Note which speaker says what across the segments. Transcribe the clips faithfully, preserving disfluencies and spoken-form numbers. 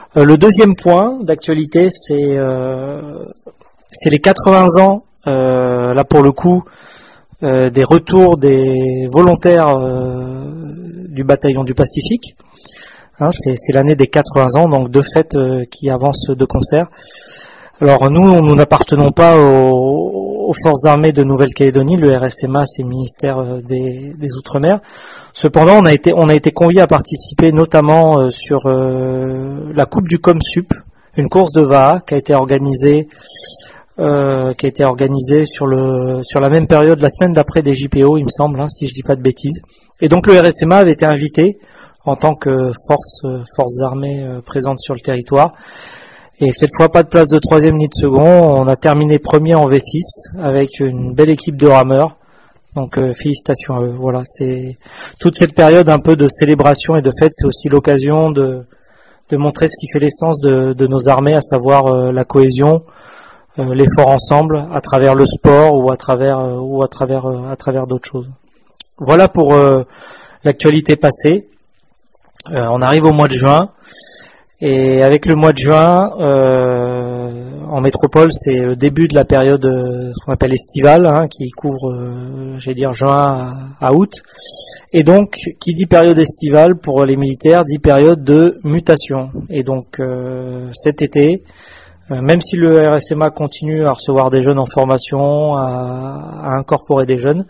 Speaker 1: Euh, le deuxième point d'actualité, c'est euh, c'est les quatre-vingts ans, euh, là pour le coup, euh, des retours des volontaires euh, du bataillon du Pacifique. Hein, c'est, c'est l'année des quatre-vingts ans, donc deux fêtes euh, qui avancent de concert. Alors nous, nous n'appartenons pas aux, aux forces armées de Nouvelle-Calédonie, le R S M A, c'est le ministère des, des Outre-mer. Cependant, on a été on a été conviés à participer notamment euh, sur euh, la Coupe du ComSup, une course de V A A qui a été organisée euh, qui a été organisée sur le sur la même période, la semaine d'après des J P O, il me semble, hein, si je dis pas de bêtises. Et donc le R S M A avait été invité en tant que force forces armées euh, présentes sur le territoire. Et cette fois, pas de place de troisième ni de second. On a terminé premier en V six avec une belle équipe de rameurs. Donc euh, félicitations à eux. Voilà, c'est toute cette période un peu de célébration et de fête, c'est aussi l'occasion de de montrer ce qui fait l'essence de, de nos armées, à savoir euh, la cohésion, euh, l'effort ensemble, à travers le sport ou à travers euh, ou à travers euh, à travers d'autres choses. Voilà pour euh, l'actualité passée. Euh, on arrive au mois de juin. Et avec le mois de juin, euh, en métropole, c'est le début de la période, euh, ce qu'on appelle estivale, hein, qui couvre, euh, j'allais dire, juin à, à août. Et donc, qui dit période estivale pour les militaires, dit période de mutation. Et donc, euh, cet été, euh, même si le R S M A continue à recevoir des jeunes en formation, à, à incorporer des jeunes,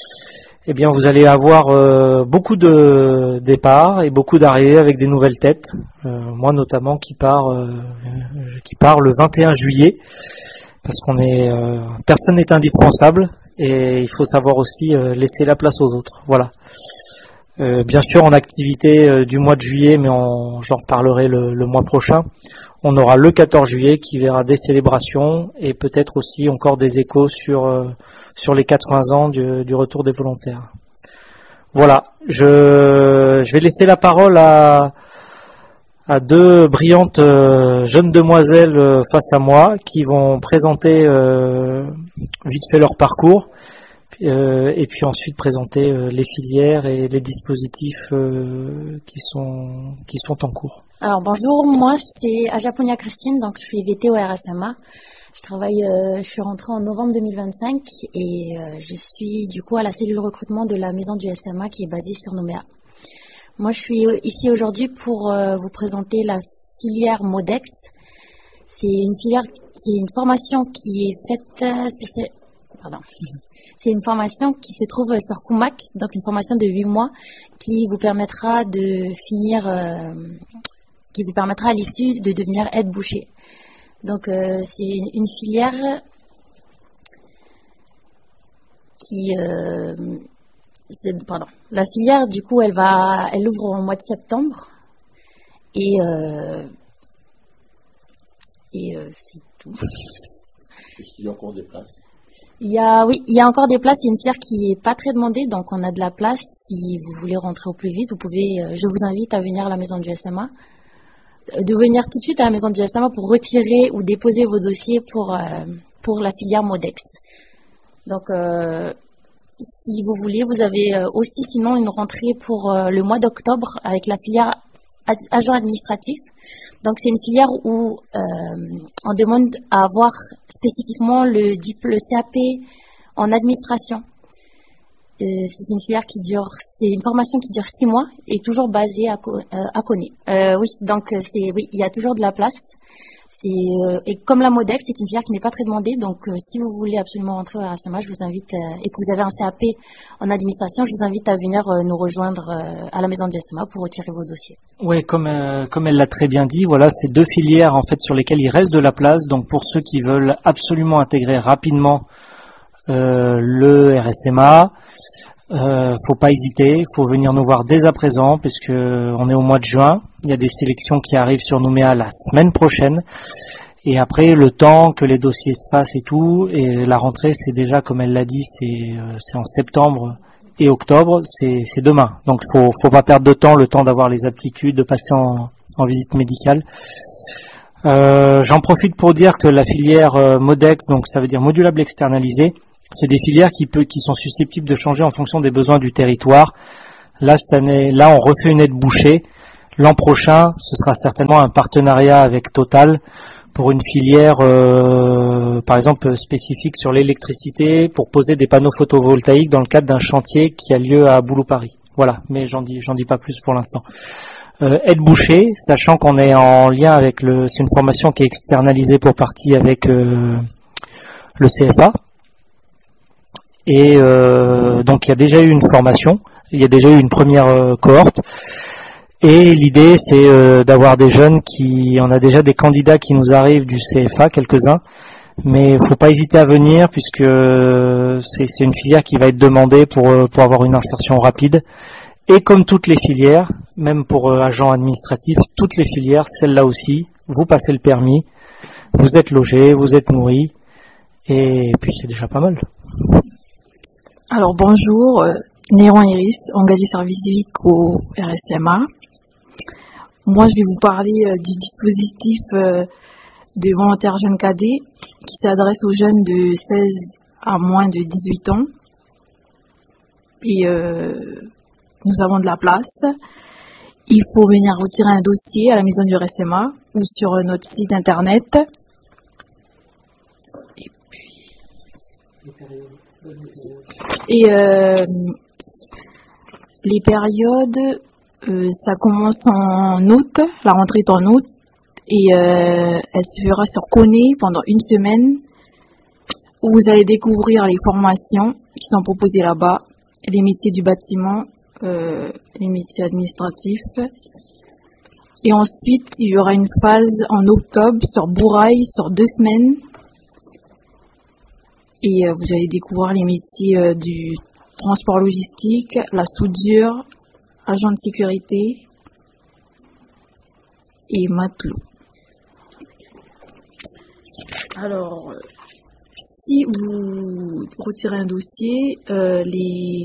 Speaker 1: eh bien, vous allez avoir euh, beaucoup de départs et beaucoup d'arrivées avec des nouvelles têtes. Euh, moi, notamment, qui part, euh, qui part le vingt et un juillet, parce qu'on est, euh, personne n'est indispensable et il faut savoir aussi euh, laisser la place aux autres. Voilà. Euh, bien sûr, en activité euh, du mois de juillet, mais on, j'en reparlerai le, le mois prochain. On aura le quatorze juillet qui verra des célébrations et peut-être aussi encore des échos sur euh, sur les quatre-vingts ans du, du retour des volontaires. Voilà, je je vais laisser la parole à à deux brillantes euh, jeunes demoiselles euh, face à moi qui vont présenter euh, vite fait leur parcours euh, et puis ensuite présenter euh, les filières et les dispositifs euh, qui sont qui sont en cours.
Speaker 2: Alors bonjour, moi c'est Ajaponia Christine, donc je suis V T au R S M A. Je travaille, euh, je suis rentrée en novembre deux mille vingt-cinq et euh, je suis du coup à la cellule recrutement de la maison du S M A qui est basée sur Nouméa. Moi je suis ici aujourd'hui pour euh, vous présenter la filière Modex. C'est une filière, c'est une formation qui est faite euh, spéciale. Pardon. C'est une formation qui se trouve sur Kumak, donc une formation de huit mois qui vous permettra de finir. Euh, qui vous permettra à l'issue de devenir aide-boucher. Donc euh, c'est une, une filière qui, euh, pardon, la filière du coup elle va, elle ouvre au mois de septembre et euh, et euh, c'est tout.
Speaker 3: Est-ce qu'il y a encore des places?
Speaker 2: Il y a, oui, il y a encore des places. C'est une filière qui est pas très demandée, donc on a de la place. Si vous voulez rentrer au plus vite, vous pouvez. Euh, je vous invite à venir à la maison du S M A. De venir tout de suite à la maison du S M A pour retirer ou déposer vos dossiers pour, euh, pour la filière Modex. Donc, euh, si vous voulez, vous avez euh, aussi sinon une rentrée pour euh, le mois d'octobre avec la filière ad- agent administratif. Donc, c'est une filière où euh, on demande à avoir spécifiquement le, dip- le C A P en administration. Euh, c'est une filière qui dure, c'est une formation qui dure six mois et toujours basée à, euh, à Coné. Euh, oui, donc c'est, oui, il y a toujours de la place. C'est, euh, et comme la Modex, c'est une filière qui n'est pas très demandée. Donc, euh, si vous voulez absolument rentrer au R S M A, je vous invite, euh, et que vous avez un C A P en administration, je vous invite à venir euh, nous rejoindre euh, à la maison du S M A pour retirer vos dossiers.
Speaker 1: Oui, comme euh, comme elle l'a très bien dit, voilà, c'est deux filières en fait sur lesquelles il reste de la place. Donc, pour ceux qui veulent absolument intégrer rapidement euh, le R S M A. Euh, faut pas hésiter, faut venir nous voir dès à présent puisque on est au mois de juin. Il y a des sélections qui arrivent sur Nouméa la semaine prochaine. Et après, le temps que les dossiers se fassent et tout, et la rentrée, c'est déjà, comme elle l'a dit, c'est euh, c'est en septembre et octobre, c'est c'est demain. Donc faut faut pas perdre de temps, le temps d'avoir les aptitudes, de passer en, en visite médicale. Euh, j'en profite pour dire que la filière euh, Modex, donc ça veut dire modulable externalisé, c'est des filières qui, peut, qui sont susceptibles de changer en fonction des besoins du territoire. Là, cette année, là, on refait une aide bouchée. L'an prochain, ce sera certainement un partenariat avec Total pour une filière, euh, par exemple, spécifique sur l'électricité, pour poser des panneaux photovoltaïques dans le cadre d'un chantier qui a lieu à Boulou-Paris. Voilà, mais j'en dis, j'en dis pas plus pour l'instant. Euh, aide bouchée, sachant qu'on est en lien avec le, c'est une formation qui est externalisée pour partie avec euh, le C F A. Et euh, donc il y a déjà eu une formation, il y a déjà eu une première euh, cohorte. Et l'idée, c'est euh, d'avoir des jeunes qui, on a déjà des candidats qui nous arrivent du C F A, quelques-uns, mais il faut pas hésiter à venir puisque c'est, c'est une filière qui va être demandée pour pour avoir une insertion rapide. Et comme toutes les filières, même pour euh, agents administratifs, toutes les filières, celle-là aussi, vous passez le permis, vous êtes logé, vous êtes nourri, et puis c'est déjà pas mal.
Speaker 4: Alors bonjour, euh, Néron Iris, engagé service civique au R S M A. Moi, je vais vous parler euh, du dispositif euh, de volontaires jeunes cadets qui s'adresse aux jeunes de seize à moins de dix-huit ans. Et euh, nous avons de la place. Il faut venir retirer un dossier à la maison du R S M A ou sur notre site internet. Et puis... Et euh, les périodes... Euh, ça commence en août, la rentrée est en août, et euh, elle se fera sur Coné pendant une semaine, où vous allez découvrir les formations qui sont proposées là-bas, les métiers du bâtiment, euh, les métiers administratifs. Et ensuite, il y aura une phase en octobre sur Bourail, sur deux semaines, et euh, vous allez découvrir les métiers euh, du transport logistique, la soudure, agent de sécurité et matelot. Alors, si vous retirez un dossier, euh, les,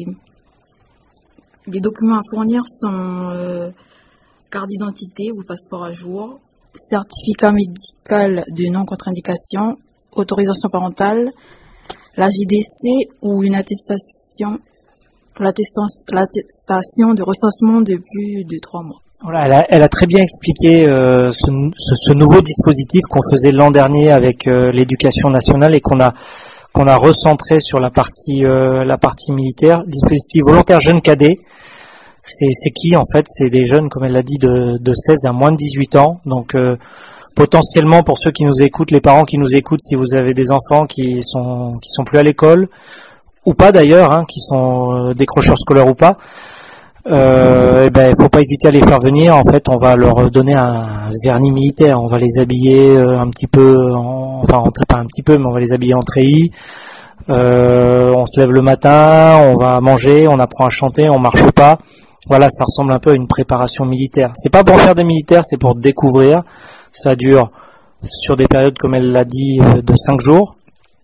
Speaker 4: les documents à fournir sont euh, carte d'identité ou passeport à jour, certificat médical de non-contre-indication, autorisation parentale, la J D C ou une attestation l'attestation de recensement de plus de trois mois.
Speaker 1: Voilà, elle a, elle a très bien expliqué euh, ce, ce, ce nouveau dispositif qu'on faisait l'an dernier avec euh, l'éducation nationale et qu'on a qu'on a recentré sur la partie euh, la partie militaire. Dispositif volontaire jeune cadet. C'est c'est qui en fait? C'est des jeunes, comme elle l'a dit, de de seize à moins de dix-huit ans. Donc euh, potentiellement pour ceux qui nous écoutent, les parents qui nous écoutent, si vous avez des enfants qui sont qui sont plus à l'école, ou pas d'ailleurs, hein, qui sont euh, décrocheurs scolaires ou pas, euh, eh ben, il faut pas hésiter à les faire venir. En fait, on va leur donner un vernis militaire, on va les habiller euh, un petit peu, en, enfin pas un petit peu, mais on va les habiller en treillis. Euh, on se lève le matin, on va manger, on apprend à chanter, on marche pas. Voilà, ça ressemble un peu à une préparation militaire. C'est pas pour faire des militaires, c'est pour découvrir. Ça dure sur des périodes, comme elle l'a dit, de cinq jours.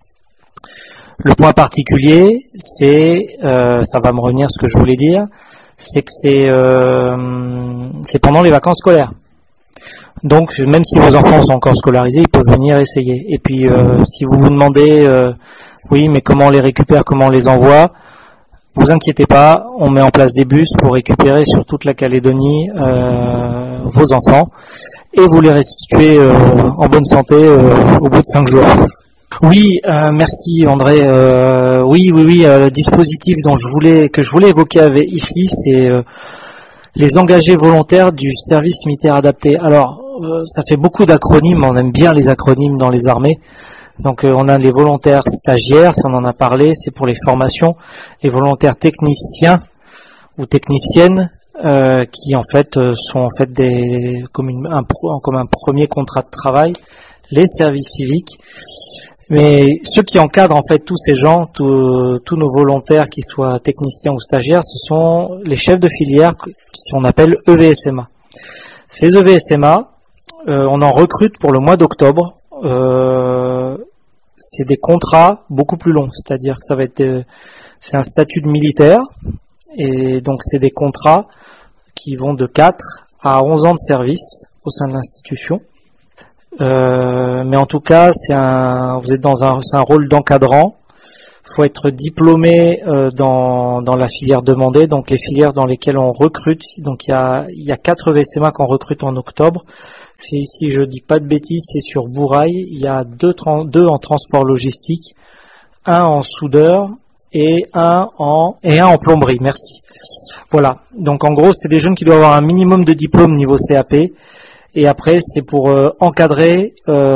Speaker 1: Le point particulier, c'est, euh, ça va me revenir ce que je voulais dire, c'est que c'est, euh, c'est pendant les vacances scolaires. Donc, même si vos enfants sont encore scolarisés, ils peuvent venir essayer. Et puis, euh, si vous vous demandez, euh, oui, mais comment on les récupère, comment on les envoie, vous inquiétez pas, on met en place des bus pour récupérer sur toute la Calédonie euh, vos enfants et vous les restituez euh, en bonne santé euh, au bout de cinq jours. Oui, euh, merci André. Euh, oui, oui, oui. Euh, le dispositif dont je voulais que je voulais évoquer avec, ici, c'est euh, les engagés volontaires du service militaire adapté. Alors, euh, ça fait beaucoup d'acronymes. On aime bien les acronymes dans les armées. Donc, euh, on a les volontaires stagiaires, si on en a parlé, c'est pour les formations. Les volontaires techniciens ou techniciennes, euh, qui en fait euh, sont en fait des comme, une, un, comme un premier contrat de travail. Les services civiques. Mais ceux qui encadrent en fait tous ces gens, tous, tous nos volontaires, qu'ils soient techniciens ou stagiaires, ce sont les chefs de filière qu'on appelle E V S M A. Ces E V S M A, euh, on en recrute pour le mois d'octobre. Euh, c'est des contrats beaucoup plus longs, c'est-à-dire que ça va être, euh, c'est un statut de militaire, et donc c'est des contrats qui vont de quatre à onze ans de service au sein de l'institution. Euh, mais en tout cas, c'est un, vous êtes dans un, c'est un rôle d'encadrant. faut être diplômé euh, dans, dans la filière demandée, donc les filières dans lesquelles on recrute. Donc il y a, il y a quatre V S M A qu'on recrute en octobre. Si, si je dis pas de bêtises, c'est sur Bourail. Il y a deux, deux en transport logistique, un en soudeur et un en et un en plomberie. Merci. Voilà. Donc en gros, c'est des jeunes qui doivent avoir un minimum de diplôme niveau C A P. Et après, c'est pour euh, encadrer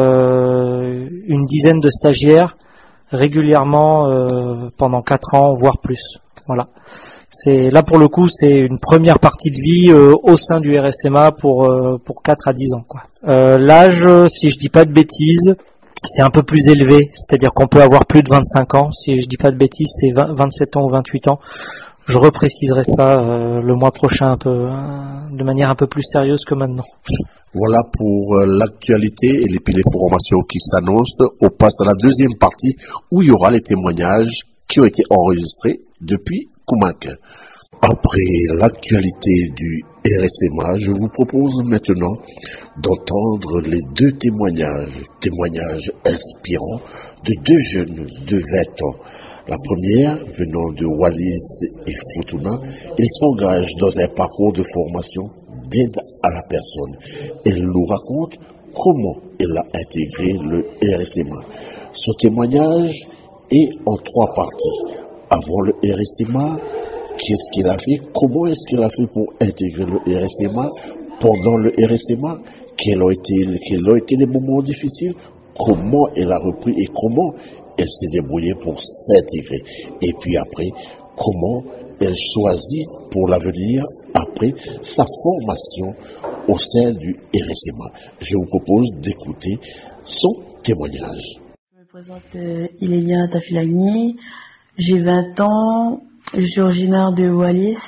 Speaker 1: euh, une dizaine de stagiaires régulièrement euh, pendant quatre ans, voire plus. Voilà. C'est là pour le coup, c'est une première partie de vie euh, au sein du R S M A pour euh, pour quatre à dix ans, quoi. Euh, l'âge, si je dis pas de bêtises, c'est un peu plus élevé, c'est-à-dire qu'on peut avoir plus de vingt-cinq ans. Si je dis pas de bêtises, c'est vingt, vingt-sept ans ou vingt-huit ans. Je repréciserai ça euh, le mois prochain un peu, hein, de manière un peu plus sérieuse que maintenant.
Speaker 3: Voilà pour euh, l'actualité et les, les formations qui s'annoncent. On passe à la deuxième partie où il y aura les témoignages qui ont été enregistrés depuis Koumak. Après l'actualité du R S M A, je vous propose maintenant d'entendre les deux témoignages, témoignages inspirants de deux jeunes de vingt ans. La première, venant de Wallis et Futuna, ils s'engagent dans un parcours de formation d'aide à la personne. Elle nous raconte comment elle a intégré le R S M A. Ce témoignage est en trois parties. Avant le R S M A, qu'est-ce qu'il a fait? Comment est-ce qu'il a fait pour intégrer le R S M A? Pendant le R S M A, quels ont été, quels ont été les moments difficiles? Comment elle a repris et comment elle s'est débrouillée pour s'intégrer? Et puis après, comment elle choisit pour l'avenir après sa formation au sein du R S M A. Je vous propose d'écouter son témoignage.
Speaker 5: Je me présente euh, Ilélia Tafilagni, j'ai vingt ans, je suis originaire de Wallis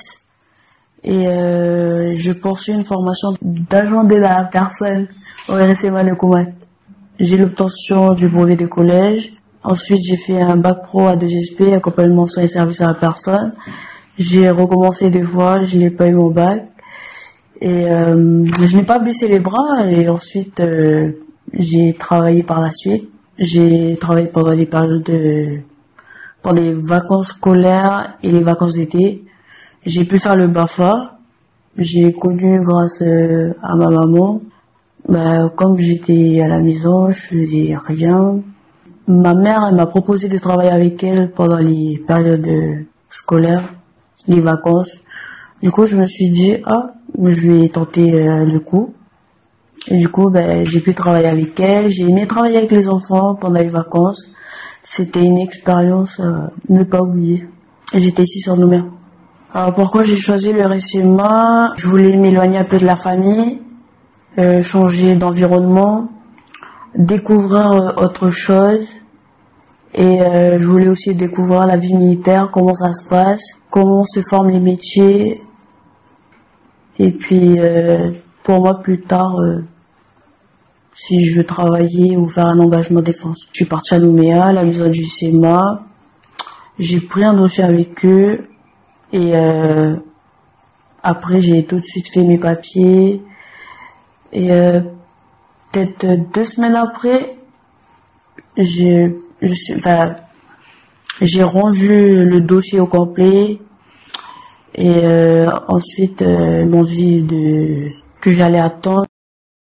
Speaker 5: et euh, je poursuis une formation d'agent d'aide à la personne au R S M A de Koumak. J'ai l'obtention du brevet de collège. Ensuite, j'ai fait un bac pro à deux S P, accompagnement soins et services à la personne. J'ai recommencé deux fois, je n'ai pas eu mon bac. Et euh, je n'ai pas baissé les bras et ensuite euh, j'ai travaillé par la suite. J'ai travaillé pendant les périodes de, pendant les vacances scolaires et les vacances d'été. J'ai pu faire le B A F A. J'ai connu grâce euh, à ma maman. Bah, comme j'étais à la maison, je faisais rien. Ma mère elle m'a proposé de travailler avec elle pendant les périodes scolaires, les vacances. Du coup, je me suis dit, ah, je vais tenter euh, le coup. Et du coup, ben, j'ai pu travailler avec elle. J'ai aimé travailler avec les enfants pendant les vacances. C'était une expérience à ne pas oublier. Et j'étais ici sur Nouméa. Alors, pourquoi j'ai choisi le R S M A? Je voulais m'éloigner un peu de la famille, euh, changer d'environnement, découvrir euh, autre chose. Et euh, je voulais aussi découvrir la vie militaire, comment ça se passe, comment se forment les métiers. Et puis, euh, pour moi, plus tard, euh, si je veux travailler ou faire un engagement défense. Je suis partie à Nouméa, la maison du C M A. J'ai pris un dossier avec eux. Et euh, après, j'ai tout de suite fait mes papiers. Et euh, peut-être deux semaines après, j'ai... Je suis, enfin, j'ai rendu le dossier au complet et euh, ensuite euh, ils m'ont dit de que j'allais attendre.